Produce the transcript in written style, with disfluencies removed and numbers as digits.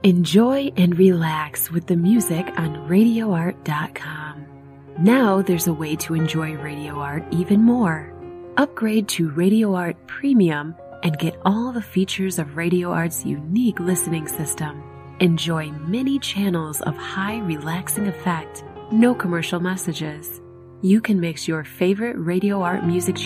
Enjoy and relax with the music on RadioArt.com. Now there's a way to enjoy Radio Art even more. Upgrade to Radio Art Premium and get all the features of Radio Art's unique listening system. Enjoy many channels of high relaxing effect, no commercial messages. You can mix your favorite Radio Art music